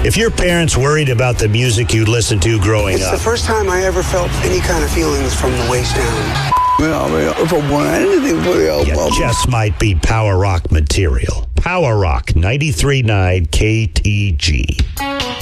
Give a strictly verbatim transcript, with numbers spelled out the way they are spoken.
If your parents worried about the music you listened to growing It's up. the first time I ever felt any kind of feelings from the waist down. Well, I mean, if I want anything for the album. You just might be power rock material. Power Rock ninety-three point nine K T G.